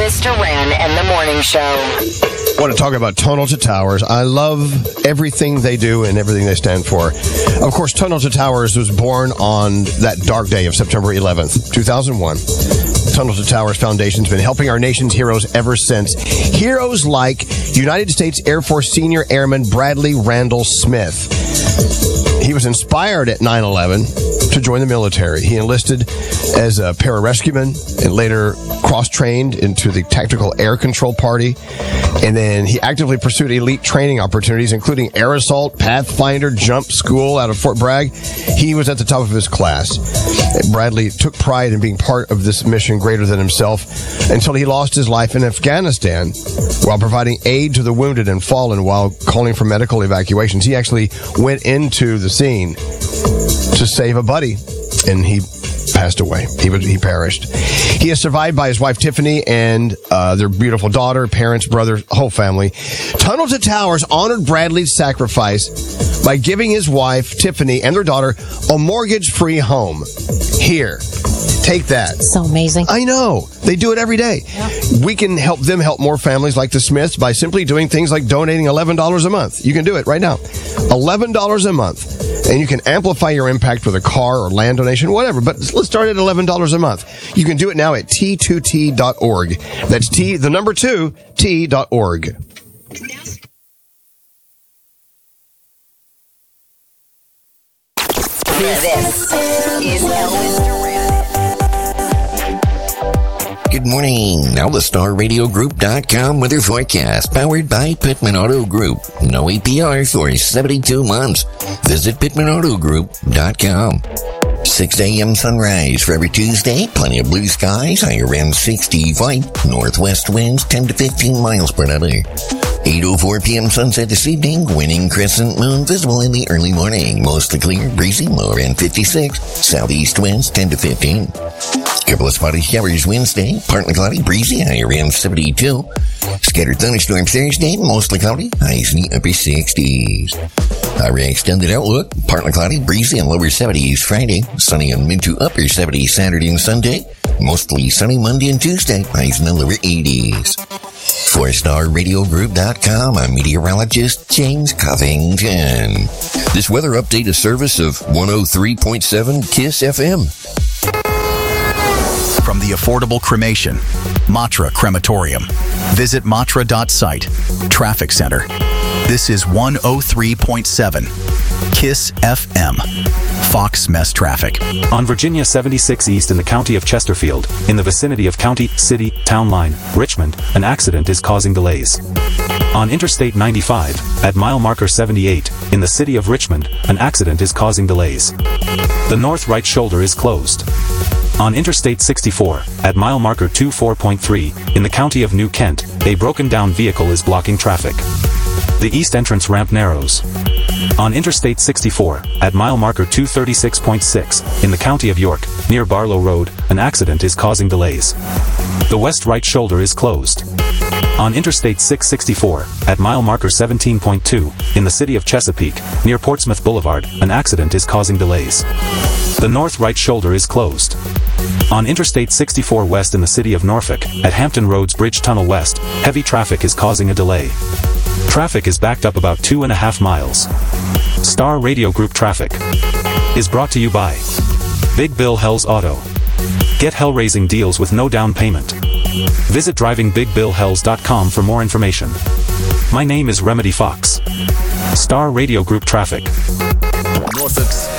Elvis Duran and the Morning Show. I want to talk about Tunnel to Towers. I love everything they do and everything they stand for. Of course, Tunnel to Towers was born on that dark day of September 11th, 2001. Tunnel to Towers Foundation has been helping our nation's heroes ever since. Heroes like United States Air Force Senior Airman Bradley Randall Smith. He was inspired at 9/11 to join the military. He enlisted as a pararescueman and later cross-trained into the Tactical Air Control Party. And then he actively pursued elite training opportunities, including Air Assault, Pathfinder, Jump School out of Fort Bragg. He was at the top of his class. Bradley took pride in being part of this mission greater than himself until he lost his life in Afghanistan while providing aid to the wounded and fallen while calling for medical evacuations. He actually went into the scene to save a buddy, and he passed away. He perished. He is survived by his wife Tiffany and their beautiful daughter, parents, brother, whole family. Tunnel to Towers honored Bradley's sacrifice by giving his wife Tiffany and their daughter a mortgage-free home. Here, take that. So amazing. I know. They do it every day. Yeah. We can help them help more families like the Smiths by simply doing things like donating $11 a month. You can do it right now. $11 a month. And you can amplify your impact with a car or land donation, whatever. But let's start at $11 a month. You can do it now at T2T.org. That's the number 2, T.org. This is Elvis Duran. Good morning. Now the StarRadioGroup.com weather forecast, powered by Pittman Auto Group. No APR for 72 months. Visit PittmanAutoGroup.com. 6 a.m. sunrise for every Tuesday. Plenty of blue skies. High around 65. Northwest winds 10 to 15 miles per hour. 8:04 p.m. sunset this evening. Winning crescent moon visible in the early morning. Mostly clear, breezy, low around 56. Southeast winds 10 to 15. Couple of spotty showers Wednesday. Partly cloudy, breezy, high around 72. Scattered thunderstorms Thursday. Mostly cloudy, highs in the upper 60s. Our extended outlook. Partly cloudy, breezy, and lower 70s Friday. Sunny and mid to upper 70s Saturday and Sunday. Mostly sunny Monday and Tuesday. Highs in the lower 80s. For StarRadioGroup.com, I'm meteorologist James Covington. This weather update is service of 103.7 KISS FM. From the affordable cremation, Matra Crematorium. Visit matra.site. Traffic Center. This is 103.7 KISS FM. Fox Mess Traffic. On Virginia 76 East in the county of Chesterfield, in the vicinity of County, City, Town Line, Richmond, an accident is causing delays. On Interstate 95, at mile marker 78, in the city of Richmond, an accident is causing delays. The north right shoulder is closed. On Interstate 64, at mile marker 24.3, in the county of New Kent, a broken down vehicle is blocking traffic. The east entrance ramp narrows. On Interstate 64, at mile marker 236.6, in the county of York, near Barlow Road, an accident is causing delays. The west right shoulder is closed. On Interstate 664, at mile marker 17.2, in the city of Chesapeake, near Portsmouth Boulevard, an accident is causing delays. The north right shoulder is closed. On Interstate 64 West in the city of Norfolk, at Hampton Roads Bridge Tunnel West, heavy traffic is causing a delay. Traffic is backed up about 2.5 miles. Star Radio Group Traffic is brought to you by Big Bill Hells Auto. Get hell-raising deals with no down payment. Visit drivingbigbillhells.com for more information. My name is Remedy Fox. Star Radio Group Traffic. Norfolk's